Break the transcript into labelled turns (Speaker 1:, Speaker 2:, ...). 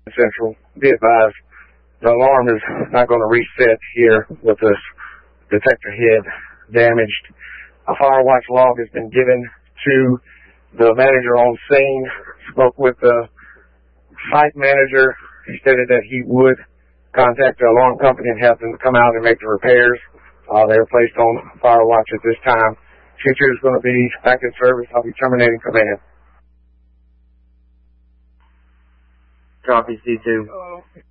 Speaker 1: Central. Be advised, the alarm is not going to reset here with this detector head damaged. A fire watch log has been given to the manager on scene. Spoke with the site manager. He stated that he would contact the alarm company and have them come out and make the repairs. They are placed on fire watch at this time. Future is going to be back in service. I'll be terminating command.
Speaker 2: Copy, C2.